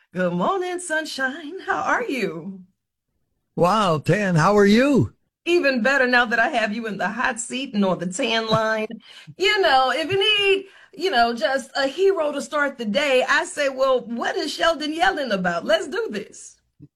Good morning, sunshine. How are you? Wow, Tan, how are you? Even better now that I have you in the hot seat and on the tan line. If you need, just a hero to start the day, I say, well, what is Sheldon yelling about? Let's do this.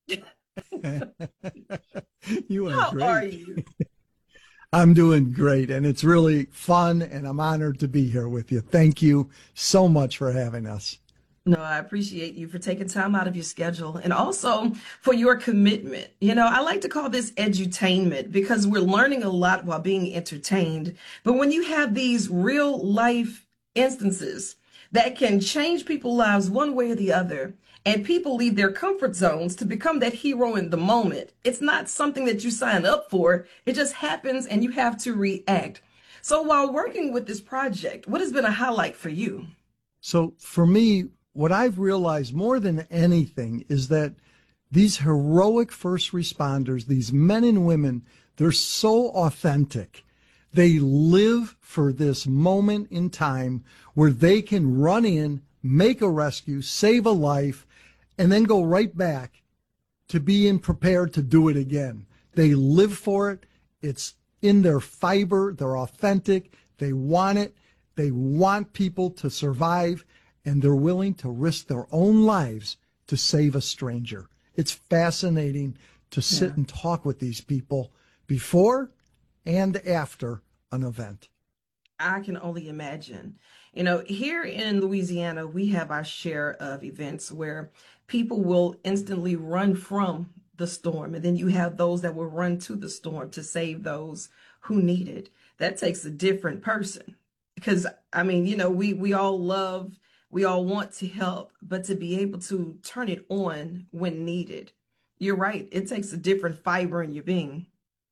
You are How are great. you? I'm doing great, and it's really fun, and I'm honored to be here with you. Thank you so much for having us. No, I appreciate you for taking time out of your schedule and also for your commitment. I like to call this edutainment because we're learning a lot while being entertained. But when you have these real life instances that can change people's lives one way or the other, and people leave their comfort zones to become that hero in the moment, it's not something that you sign up for. It just happens and you have to react. So while working with this project, what has been a highlight for you? So, for me, what I've realized more than anything is that these heroic first responders, these men and women, they're so authentic. They live for this moment in time where they can run in, make a rescue, save a life, and then go right back to being prepared to do it again. They live for it. It's in their fiber. They're authentic. They want it. They want people to survive, and they're willing to risk their own lives to save a stranger. It's fascinating to Yeah. sit and talk with these people before and after an event. I can only imagine. Here in Louisiana, we have our share of events where people will instantly run from the storm, and then you have those that will run to the storm to save those who need it. That takes a different person because we all love, we all want to help, but to be able to turn it on when needed. You're right. It takes a different fiber in your being.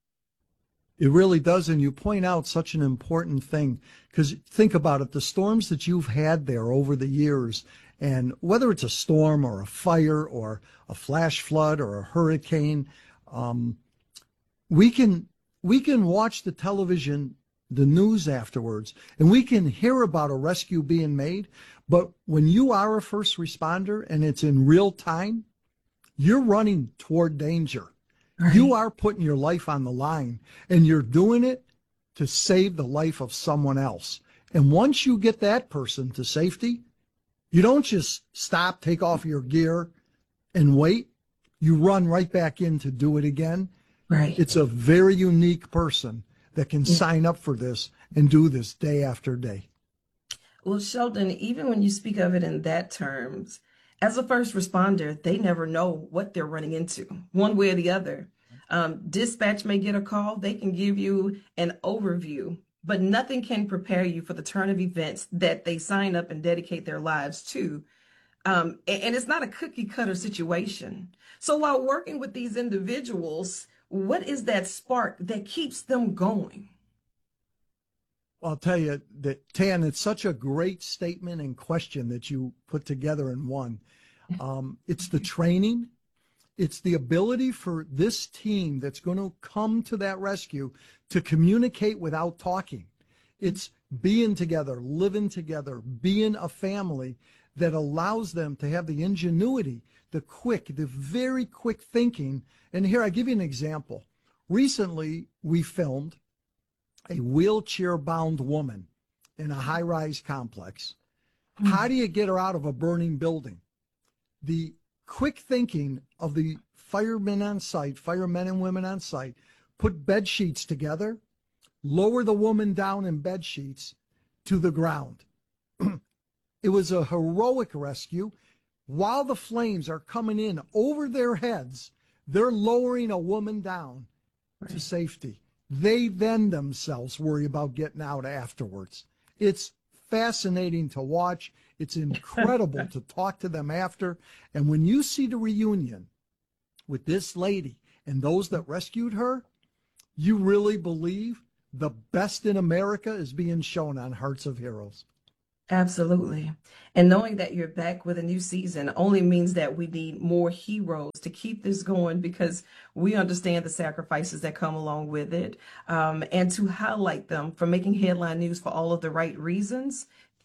It really does. And you point out such an important thing because think about it, the storms that you've had there over the years, and whether it's a storm or a fire or a flash flood or a hurricane, um, we can we can watch the television, the news afterwards, and we can hear about a rescue being made. But when you are a first responder and it's in real time, you're running toward danger. You Right. are putting your life on the line and you're doing it to save the life of someone else. And once you get that person to safety, you don't just stop, take off your gear and wait. You run right back in to do it again. Right. It's a very unique person that can sign up for this and do this day after day. Well, Sheldon, even when you speak of it in that terms, as a first responder, they never know what they're running into, one way or the other. Dispatch may get a call, they can give you an overview, but nothing can prepare you for the turn of events that they sign up and dedicate their lives to. And it's not a cookie cutter situation. So while working with these individuals, what is that spark that keeps them going? I'll tell you that, Tan, it's such a great statement and question that you put together in one. It's the training, it's the ability for this team that's going to come to that rescue to communicate without talking. It's being together, living together, being a family that allows them to have the ingenuity, the very quick thinking. And here I give you an example. Recently, we filmed a wheelchair bound woman in a high rise complex. How do you get her out of a burning building? The quick thinking of the firemen on site, firemen and women on site, put bed sheets together, lower the woman down in bed sheets to the ground. It was a heroic rescue. While the flames are coming in over their heads, they're lowering a woman down to Right. safety. They then themselves worry about getting out afterwards. It's fascinating to watch. It's incredible to talk to them after. And when you see the reunion with this lady and those that rescued her, you really believe the best in America is being shown on Hearts of Heroes. Absolutely. And knowing that you're back with a new season only means that we need more heroes to keep this going because we understand the sacrifices that come along with it, and to highlight them for making headline news for all of the right reasons.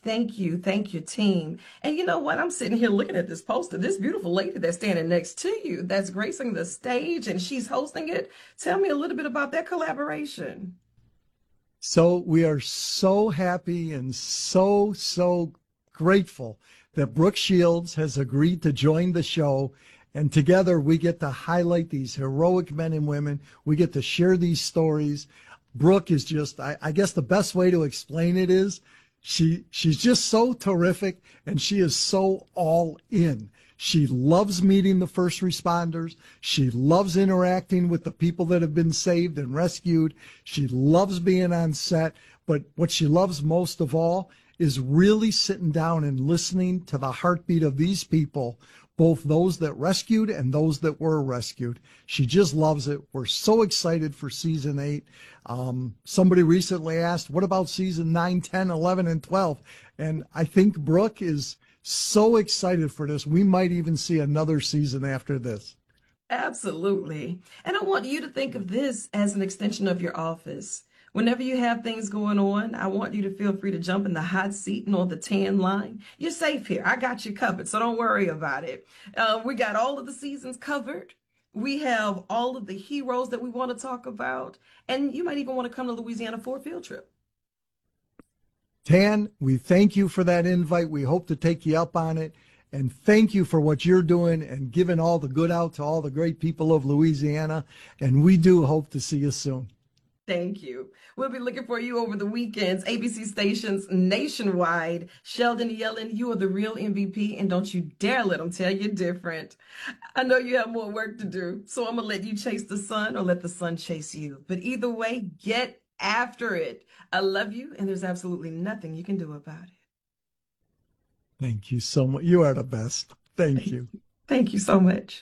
Thank you, team. And you know what? I'm sitting here looking at this poster, this beautiful lady that's standing next to you, that's gracing the stage and she's hosting it. Tell me a little bit about that collaboration. So we are so happy and so grateful that Brooke Shields has agreed to join the show. And together we get to highlight these heroic men and women. We get to share these stories. Brooke is just, I guess the best way to explain it is she's just so terrific and she is so all in. She loves meeting the first responders. She loves interacting with the people that have been saved and rescued. She loves being on set. But what she loves most of all is really sitting down and listening to the heartbeat of these people, both those that rescued and those that were rescued. She just loves it. We're so excited for season 8. Somebody recently asked, what about season 9, 10, 11, and 12? And I think Brooke is so excited for this. We might even see another season after this. Absolutely. And I want you to think of this as an extension of your office. Whenever you have things going on, I want you to feel free to jump in the hot seat and on the tan line. You're safe here. I got you covered, so don't worry about it. We got all of the seasons covered. We have all of the heroes that we want to talk about. And you might even want to come to Louisiana for a field trip. Tan, we thank you for that invite. We hope to take you up on it. And thank you for what you're doing and giving all the good out to all the great people of Louisiana. And we do hope to see you soon. Thank you. We'll be looking for you over the weekends. ABC stations nationwide. Sheldon Yellen, you are the real MVP, and don't you dare let them tell you different. I know you have more work to do, so I'm going to let you chase the sun or let the sun chase you. But either way, get after it. I love you, and there's absolutely nothing you can do about it. Thank you so much. You are the best. Thank you. Thank you so much.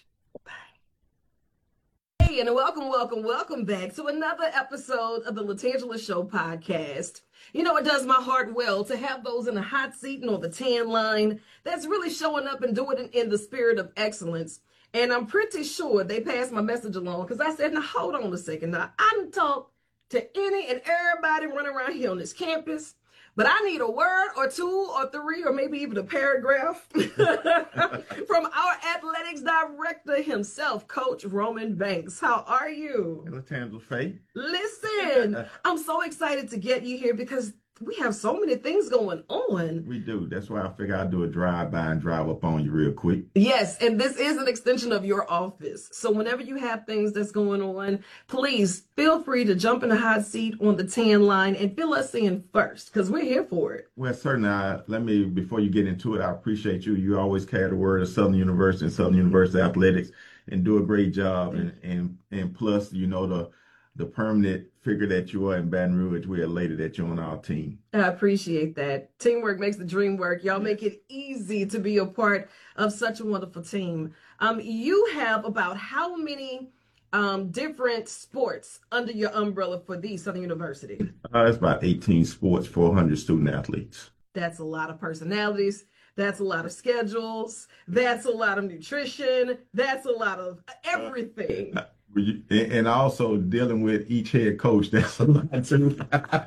Hey, and welcome back to another episode of the Latangela Show podcast. You know, it does my heart well to have those in the hot seat and on the tan line that's really showing up and doing it in the spirit of excellence. And I'm pretty sure they passed my message along because I said, now hold on a second. Now, I done talked to any and everybody running around here on this campus, but I need a word or two or three or maybe even a paragraph from our athletics director himself, Coach Roman Banks. How are you? Latangela Faye. Listen, I'm so excited to get you here because we have so many things going on. We do. That's why I figure I'd do a drive-by and drive up on you real quick. Yes, and this is an extension of your office. So whenever you have things that's going on, please feel free to jump in the hot seat on the tan line and fill us in first because we're here for it. Well, certainly, before you get into it, I appreciate you. You always carry the word of Southern University and Southern University Athletics and do a great job. And plus, you know, the permanent figure that you are in Baton Rouge, we're elated that you're on our team. I appreciate that. Teamwork makes the dream work. Y'all make it easy to be a part of such a wonderful team. You have about how many different sports under your umbrella for the Southern University? It's about 18 sports, 400 student athletes. That's a lot of personalities. That's a lot of schedules. That's a lot of nutrition. That's a lot of everything. And also dealing with each head coach, that's a lot too.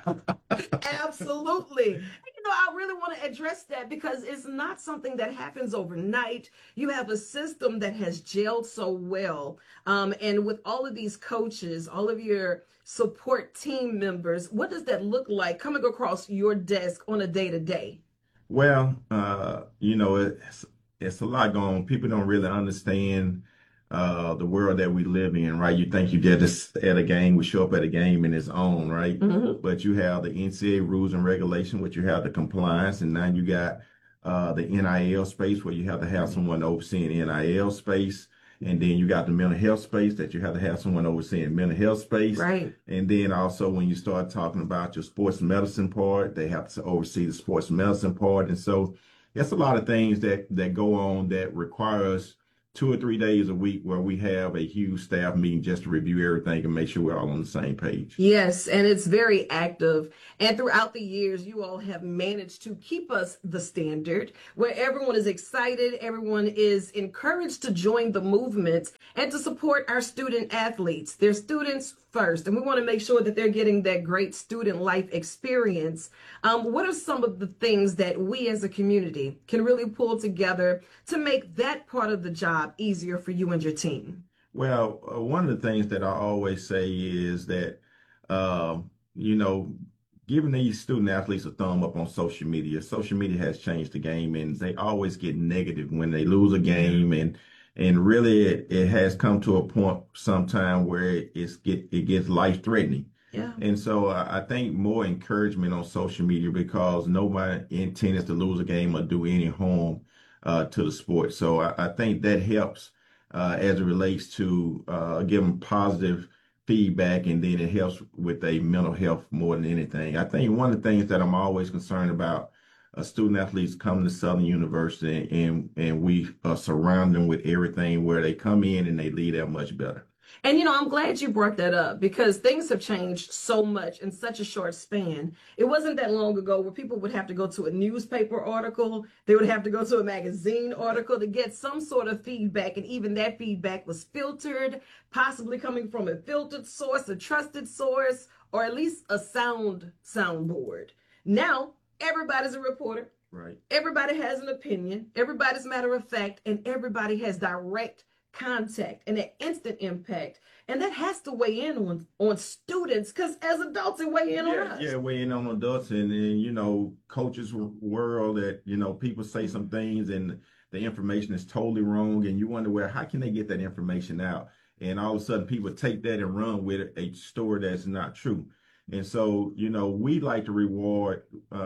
Absolutely. And, you know, I really want to address that because it's not something that happens overnight. You have a system that has gelled so well. And with all of these coaches, all of your support team members, what does that look like coming across your desk on a day-to-day? Well, you know, it's a lot going on. People don't really understand the world that we live in, right? You think you get this at a game, we show up at a game and it's on, right? Mm-hmm. But you have the NCAA rules and regulation, which you have the compliance, and now you got the NIL space where you have to have someone overseeing NIL space. And then you got the mental health space that you have to have someone overseeing mental health space. Right. And then also when you start talking about your sports medicine part, they have to oversee the sports medicine part. And so it's a lot of things that go on that require us 2 or 3 days a week where we have a huge staff meeting just to review everything and make sure we're all on the same page. Yes, and it's very active. And throughout the years, you all have managed to keep us the standard where everyone is excited, everyone is encouraged to join the movement and to support our student athletes. They're students first, and we want to make sure that they're getting that great student life experience. What are some of the things that we as a community can really pull together to make that part of the job easier for you and your team? Well, one of the things that I always say is that, uh, you know, giving these student athletes a thumb up on social media. Social media has changed the game, and they always get negative when they lose a game, and really it has come to a point sometime where it gets life threatening. Yeah. And so I think more encouragement on social media because nobody intends to lose a game or do any harm to the sport. So I think that helps as it relates to giving positive feedback, and then it helps with a mental health more than anything. I think one of the things that I'm always concerned about student athletes come to Southern University, and we surround them with everything where they come in and they leave that much better. And I'm glad you brought that up because things have changed so much in such a short span. It wasn't that long ago where people would have to go to a newspaper article, they would have to go to a magazine article to get some sort of feedback, and even that feedback was filtered, possibly coming from a filtered source, a trusted source, or at least a soundboard. Now, everybody's a reporter. Right. Everybody has an opinion. Everybody's matter of fact, and everybody has direct contact and an instant impact, and that has to weigh in on students because as adults it weigh in on us. Yeah, weigh in on adults, and coaches world that people say some things and the information is totally wrong, and you wonder, how can they get that information out, and all of a sudden people take that and run with a story that's not true. And so we like to reward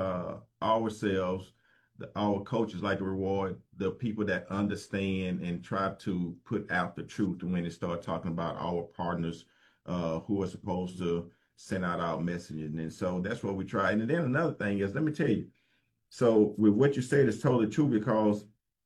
ourselves. Our coaches like to reward the people that understand and try to put out the truth when they start talking about our partners who are supposed to send out our messages. And so that's what we try. And then another thing is, let me tell you, so with what you said is totally true because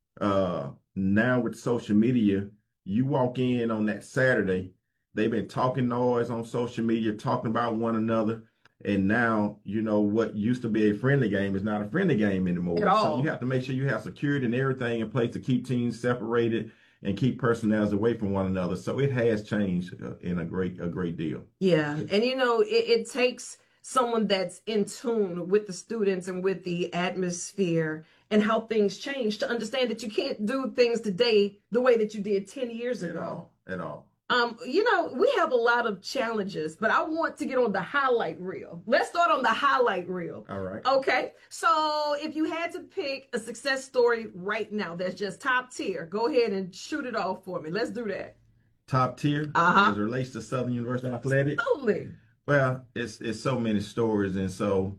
now with social media, you walk in on that Saturday, they've been talking noise on social media, talking about one another. And now, what used to be a friendly game is not a friendly game anymore. At all. So you have to make sure you have security and everything in place to keep teams separated and keep personnel away from one another. So it has changed in a great deal. Yeah. And it takes someone that's in tune with the students and with the atmosphere and how things change to understand that you can't do things today the way that you did 10 years ago. At all. We have a lot of challenges, but I want to get on the highlight reel. Let's start on the highlight reel. All right. Okay. So if you had to pick a success story right now that's just top tier, go ahead and shoot it off for me. Let's do that. Top tier as it relates to Southern University Athletics. Absolutely. Well, it's so many stories, and so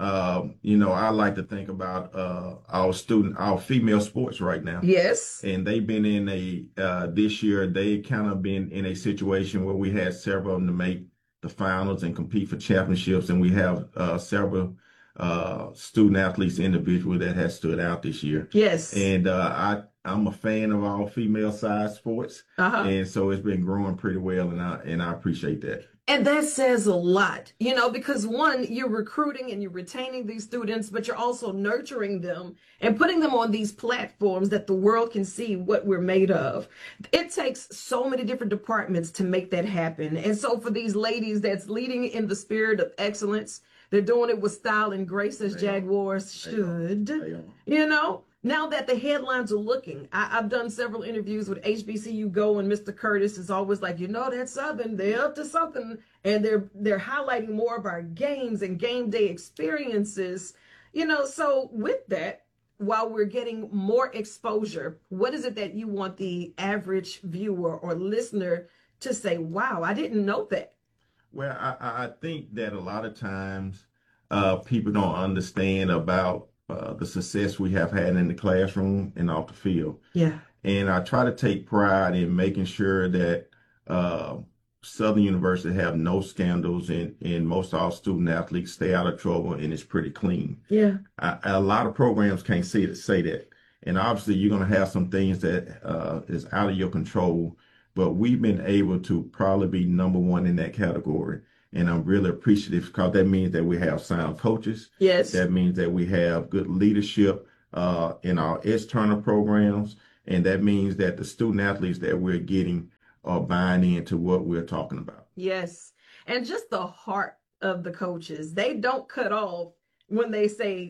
I like to think about our female sports right now. Yes. And they've been in this year, they kind of been in a situation where we had several of them to make the finals and compete for championships. And we have several student athletes individually that has stood out this year. Yes. And I'm a fan of all female side sports. And so it's been growing pretty well, and I appreciate that. And that says a lot, because one, you're recruiting and you're retaining these students, but you're also nurturing them and putting them on these platforms that the world can see what we're made of. It takes so many different departments to make that happen. And so for these ladies that's leading in the spirit of excellence, they're doing it with style and grace as Jaguars should, Now that the headlines are looking, I've done several interviews with HBCU Go, and Mr. Curtis is always like, that's Southern, they're up to something, and they're highlighting more of our games and game day experiences, So with that, while we're getting more exposure, what is it that you want the average viewer or listener to say, wow, I didn't know that? Well, I think that a lot of times people don't understand about the success we have had in the classroom and off the field. Yeah. And I try to take pride in making sure that Southern University have no scandals, and most of our student athletes stay out of trouble, and it's pretty clean. Yeah. A lot of programs can't say that. And obviously, you're going to have some things that is out of your control. But we've been able to probably be number one in that category. And I'm really appreciative because that means that we have sound coaches. Yes. That means that we have good leadership in our external programs. And that means that the student athletes that we're getting are buying into what we're talking about. Yes. And just the heart of the coaches. They don't cut off when they say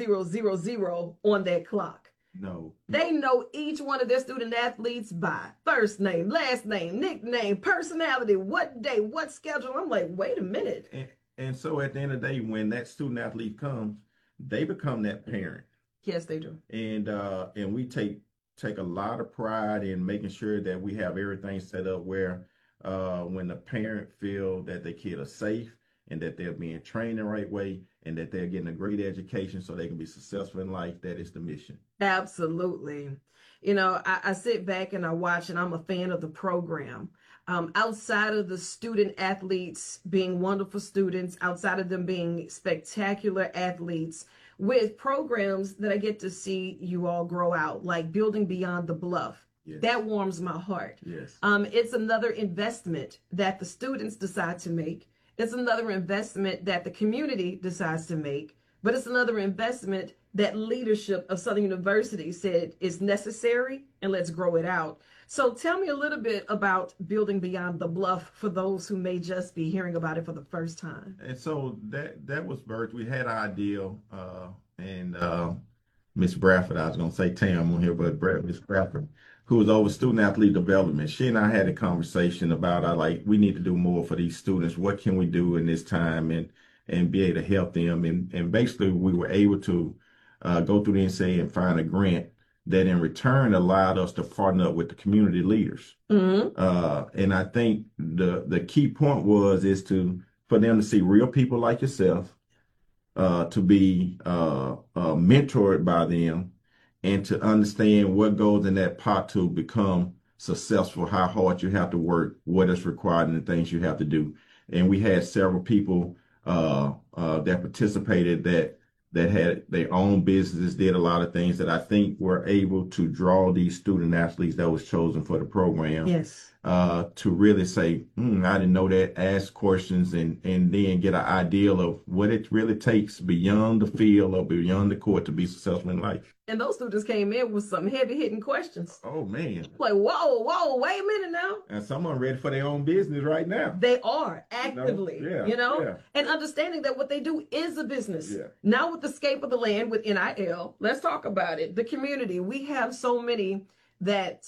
0000 on that clock. No. They know each one of their student athletes by first name, last name, nickname, personality, what day, what schedule. I'm like, wait a minute. And so at the end of the day, when that student athlete comes, they become that parent. Yes, they do. And we take a lot of pride in making sure that we have everything set up where when the parent feel that the kid are safe and that they're being trained the right way and that they're getting a great education so they can be successful in life, that is the mission. Absolutely. You know, I sit back and I watch, and I'm a fan of the program. Outside of the student athletes being wonderful students, outside of them being spectacular athletes, with programs that I get to see you all grow out, like Building Beyond the Bluff. Yes. That warms my heart. Yes. It's another investment that the students decide to make. It's another investment that the community decides to make, but it's another investment that leadership of Southern University said is necessary, and let's grow it out. So tell me a little bit about Building Beyond the Bluff for those who may just be hearing about it for the first time. And so that was birthed. We had our ideal, and Miss Bradford, I was going to say Tam on here, but Miss Bradford, who was over student athlete development, she and I had a conversation about, we need to do more for these students. What can we do in this time and be able to help them? And basically, we were able to go through the NCAA and find a grant that in return allowed us to partner up with the community leaders. Mm-hmm. And I think the key point is for them to see real people like yourself, to be mentored by them, and to understand what goes in that pot to become successful, how hard you have to work, what is required, and the things you have to do. And we had several people that participated that had their own businesses, did a lot of things that I think were able to draw these student athletes that was chosen for the program. Yes. To really say, I didn't know that, ask questions, and then get an idea of what it really takes beyond the field or beyond the court to be successful in life. And those students came in with some heavy-hitting questions. Oh, man. Like, whoa, wait a minute now. And some are ready for their own business right now. They are actively, Yeah. and understanding that what they do is a business. Yeah. Now with the Scape of the Land, with NIL, let's talk about it. The community, we have so many that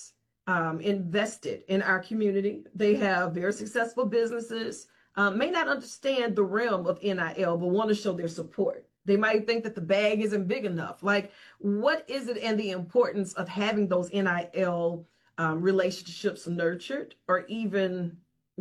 invested in our community. They have very successful businesses, may not understand the realm of NIL, but want to show their support. They might think that the bag isn't big enough. Like, what is it, and the importance of having those NIL relationships nurtured or even,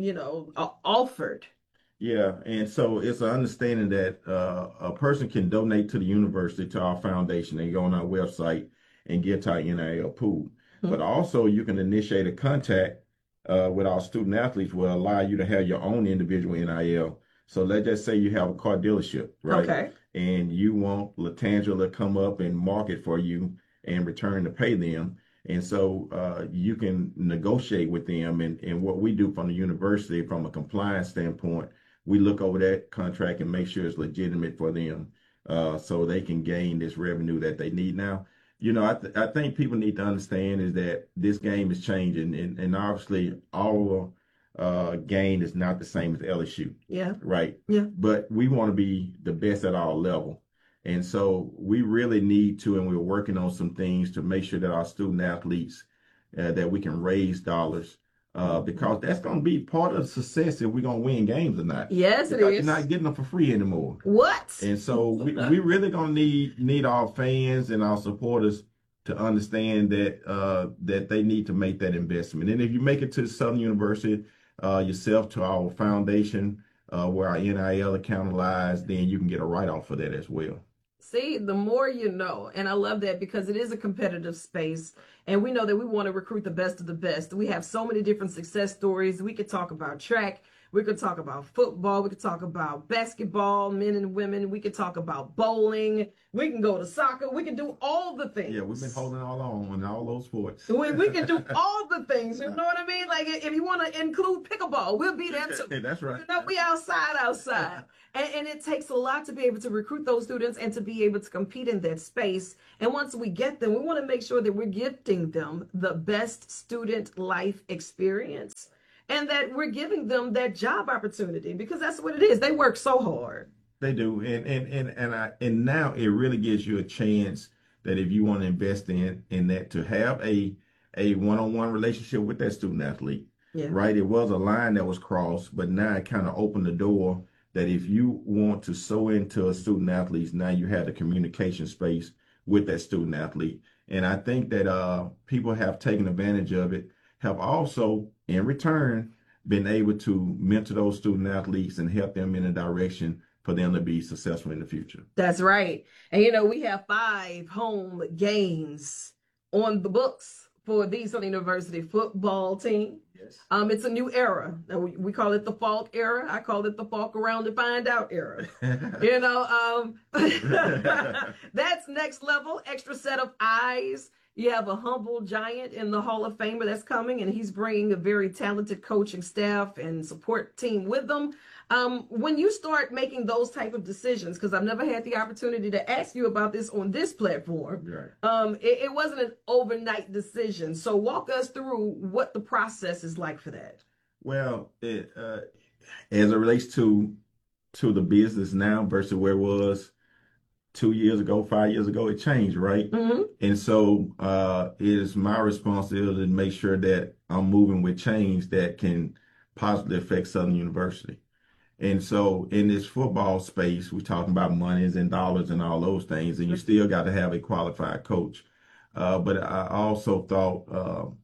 offered? Yeah, and so it's an understanding that a person can donate to the university, to our foundation, and go on our website and get to our NIL pool. Mm-hmm. But also you can initiate a contact with our student athletes, will allow you to have your own individual NIL. So let's just say you have a car dealership, right? Okay. And you want Latangela to come up and market for you in return to pay them. And so you can negotiate with them. And what we do from the university, from a compliance standpoint, we look over that contract and make sure it's legitimate for them, so they can gain this revenue that they need. Now, I think people need to understand is that this game is changing, and obviously our gain is not the same as LSU. Yeah. Right. Yeah. But we want to be the best at our level. And so we really need to, and we're working on some things to make sure that our student athletes, that we can raise dollars, because that's going to be part of the success if we're going to win games or not. Yes, because it is. You're not getting them for free anymore. What? And so we really going to need our fans and our supporters to understand that that they need to make that investment. And if you make it to Southern University yourself, to our foundation, where our NIL account lies, then you can get a write-off for that as well. See, the more you know, and I love that because it is a competitive space, and we know that we want to recruit the best of the best. We have so many different success stories. We could talk about track. We could talk about football. We could talk about basketball, men and women. We could talk about bowling. We can go to soccer. We can do all the things. Yeah, we've been holding all on in all those sports. We can do all the things. You know what I mean? Like if you want to include pickleball, we'll be there too. That's right. You know, we outside. And it takes a lot to be able to recruit those students and to be able to compete in that space. And once we get them, we want to make sure that we're gifting them the best student life experience and that we're giving them that job opportunity because that's what it is. They work so hard. They do, and now it really gives you a chance that if you want to invest in that to have a one-on-one relationship with that student athlete, Yeah. right? It was a line that was crossed, but now it kind of opened the door that if you want to sow into a student athlete, now you have the communication space with that student athlete, and I think that people have taken advantage of it, have also in return been able to mentor those student athletes and help them in a direction for them to be successful in the future. That's right. And you know, we have 5 home games on the books for the Southern University football team. Yes. It's a new era. We call it the Falk era. I call it the Falk around to find out era. You know, that's next level, extra set of eyes. You have a humble giant in the Hall of Famer that's coming, and he's bringing a very talented coaching staff and support team with them. When you start making those type of decisions, because I've never had the opportunity to ask you about this on this platform, Right. it wasn't an overnight decision. So walk us through what the process is like for that. Well, as it relates to the business now versus where it was 2 years ago, 5 years ago, it changed, right? Mm-hmm. And so it is my responsibility to make sure that I'm moving with change that can positively affect Southern University. And so in this football space, we're talking about monies and dollars and all those things, and you still got to have a qualified coach. But I also thought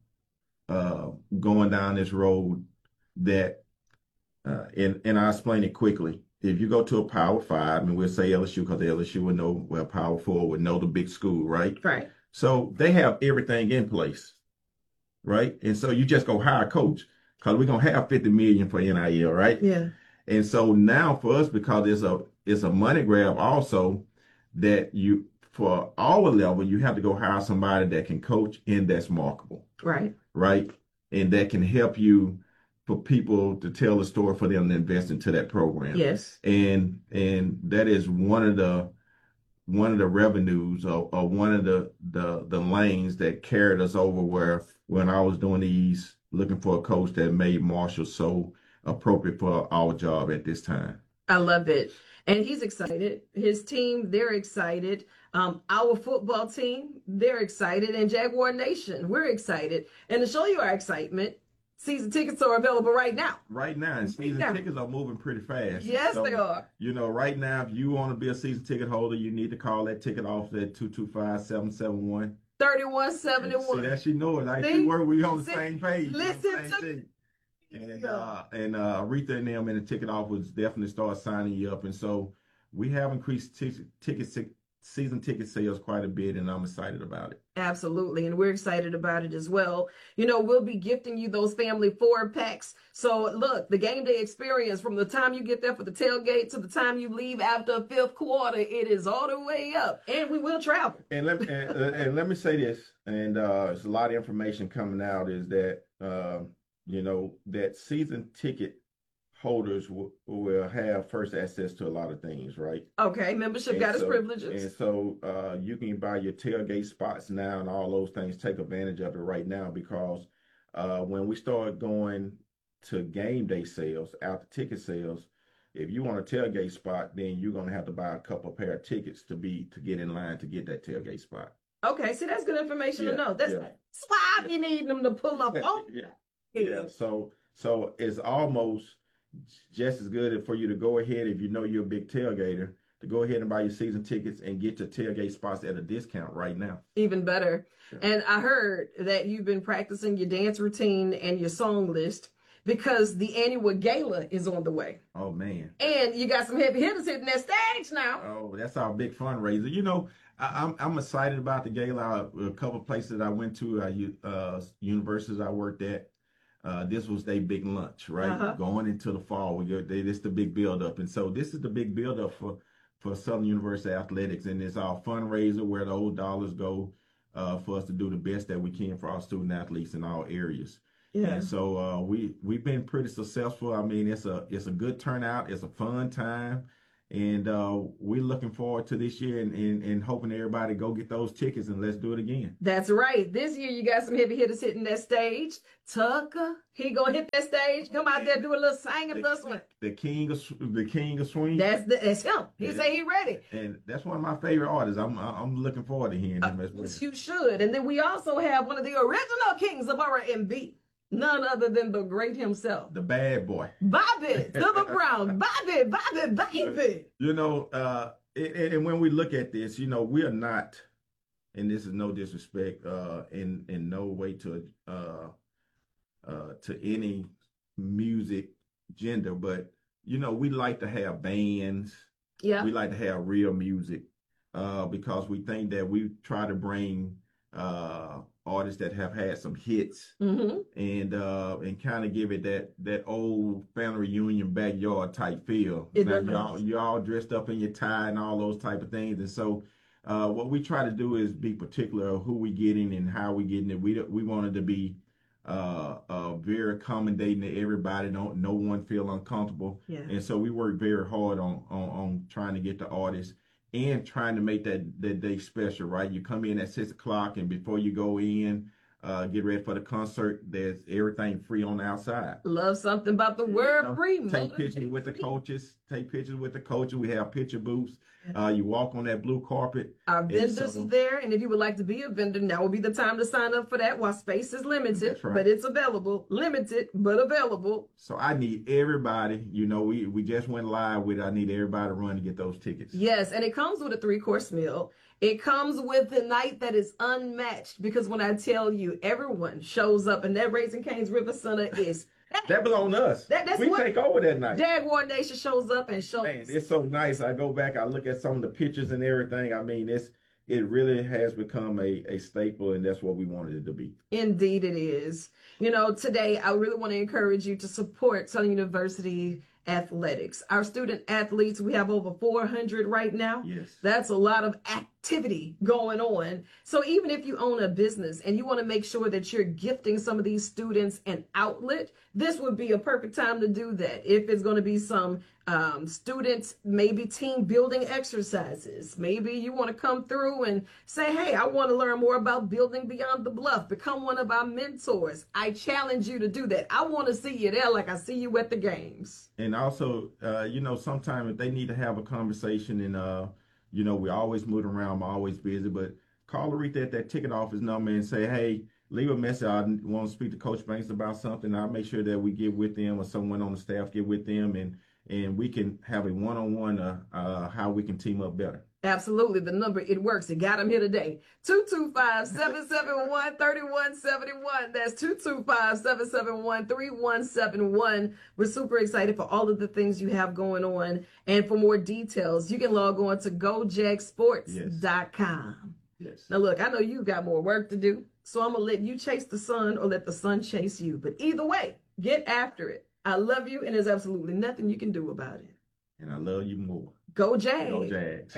going down this road that, and I'll explain it quickly. If you go to a Power Five, and we'll say LSU because LSU would know, well, Power Four would know the big school, right? Right. So they have everything in place, right? And so you just go hire a coach because we're gonna have 50 million for NIL, right? Yeah. And so now for us, because it's a money grab also, that you for our level, you have to go hire somebody that can coach and that's marketable, Right. right? And that can help you for people to tell the story for them to invest into that program. Yes. And that is one of the revenues or one of the lanes that carried us over where when I was doing these looking for a coach that made Marshall so appropriate for our job at this time. I love it. And he's excited. His team, they're excited. Our football team, they're excited. And Jaguar Nation, we're excited. And to show you our excitement, season tickets are available right now. Right now, and season tickets are moving pretty fast. Yes, So, they are. you know, right now, if you want to be a season ticket holder, you need to call that ticket off at 225-771. 3171. See that she knows. Like See? she work, we on the See? same page. Listen Same to- thing. And Aretha and them in the ticket office definitely start signing you up, and so we have increased season ticket sales quite a bit, and I'm excited about it. Absolutely. And we're excited about it as well. You know, we'll be gifting you those family 4-packs. So look, the game day experience from the time you get there for the tailgate to the time you leave after 5th quarter, it is all the way up. And we will travel. And let me say this, and there's a lot of information coming out, is that you know, that season ticket holders will have first access to a lot of things, right? Okay, membership And got its so- privileges. And so you can buy your tailgate spots now and all those things. Take advantage of it right now because when we start going to game day sales, after ticket sales, if you want a tailgate spot, then you're gonna have to buy a couple pair of tickets to get in line to get that tailgate spot. Okay, see, that's good information to Yeah, know. That's yeah. why I be needing them to pull up on. Yeah. So it's almost just as good for you to go ahead, if you know you're a big tailgater, to go ahead and buy your season tickets and get your tailgate spots at a discount right now. Even better. Yeah. And I heard that you've been practicing your dance routine and your song list because the annual gala is on the way. Oh man. And you got some heavy hitters hitting that stage now. Oh, that's our big fundraiser. You know, I'm excited about the gala. A couple of places that I went to, universities I worked at. This was their big lunch, right? Uh-huh. Going into the fall, this the big buildup, and so this is the big buildup for Southern University athletics, and it's our fundraiser where the old dollars go for us to do the best that we can for our student athletes in all areas. Yeah. And so we've been pretty successful. I mean, it's a good turnout. It's a fun time. And we're looking forward to this year and hoping everybody go get those tickets and let's do it again. That's right. This year you got some heavy hitters hitting that stage. Tucker, he gonna hit that stage. Come out there, do a little singing for us. The king of swing. That's him. He say he ready. And that's one of my favorite artists. I'm looking forward to hearing him as well. You should. And then we also have one of the original kings of R&B. None other than the great himself. The bad boy. Bobby Silver Brown. Bobby, baby. You know, and when we look at this, you know, we are not, and this is no disrespect, in no way to any music gender, but you know, we like to have bands. Yeah. We like to have real music, because we think that we try to bring artists that have had some hits, and kind of give it that old family reunion backyard type feel. You're all dressed up in your tie and all those type of things, and so what we try to do is be particular of who we getting and how we getting it. We wanted to be very accommodating to everybody. No one feel uncomfortable, and so we work very hard on trying to get the artists and trying to make that day special, right? You come in at 6 o'clock, and before you go in, get ready for the concert. There's everything free on the outside. Love something about the word free. Take pictures with the coaches. We have picture booths. You walk on that blue carpet. Our vendors are there, and if you would like to be a vendor, now will be the time to sign up for that while space is limited. That's right. But it's available. Limited, but available. So I need everybody. You know, we just went live with I need everybody to run to get those tickets. Yes, and it comes with a 3-course meal. It comes with a night that is unmatched, because when I tell you everyone shows up, and that Raising Cane's River Center is that belongs to us. That's we what take over that night. Jaguar Nation shows up and shows. Man, it's so nice. I go back, I look at some of the pictures and everything. I mean, it really has become a staple, and that's what we wanted it to be. Indeed it is. You know, today I really want to encourage you to support Southern University athletics. Our student athletes, we have over 400 right now. Yes. That's a lot of activity going on. So even if you own a business and you want to make sure that you're gifting some of these students an outlet, this would be a perfect time to do that. If it's going to be some students, maybe team building exercises, maybe you want to come through and say, hey, I want to learn more about building beyond the bluff, become one of our mentors. I challenge you to do that. I want to see you there like I see you at the games. And also, you know, sometimes if they need to have a conversation, and you know, we always move around, I'm always busy, but call Aretha at that ticket office number and say, hey, leave a message. I want to speak to Coach Banks about something. I'll make sure that we get with them, or someone on the staff get with them, and we can have a one-on-one how we can team up better. Absolutely. The number, it works. You got them here today. 225-771-3171. That's 225-771-3171. We're super excited for all of the things you have going on. And for more details, you can log on to gojagsports.com. Yes. Now, look, I know you've got more work to do, so I'm going to let you chase the sun or let the sun chase you. But either way, get after it. I love you, and there's absolutely nothing you can do about it. And I love you more. Go Jags. Go Jags.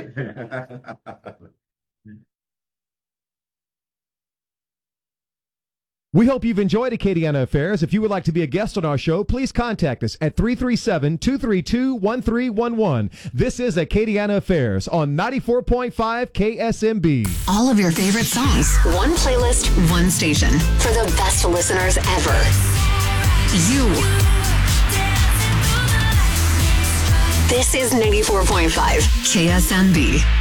We hope you've enjoyed Acadiana Affairs. If you would like to be a guest on our show, please contact us at 337-232-1311. This is Acadiana Affairs on 94.5 KSMB. All of your favorite songs. One playlist, one station. For the best listeners ever. You. This is 94.5 KSMB.